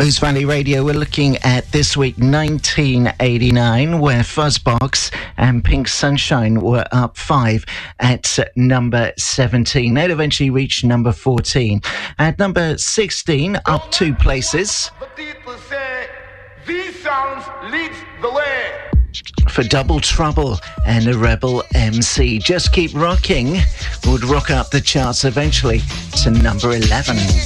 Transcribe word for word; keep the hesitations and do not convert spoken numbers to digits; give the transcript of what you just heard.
Boost Valley Radio, we're looking at this week nineteen eighty-nine, where Fuzzbox and Pink Sunshine were up five at number seventeen. They'd eventually reach number fourteen. At number sixteen, up two places. The people say, these songs lead the way. For Double Trouble and a Rebel M C. Just Keep Rocking would rock up the charts eventually to number eleven.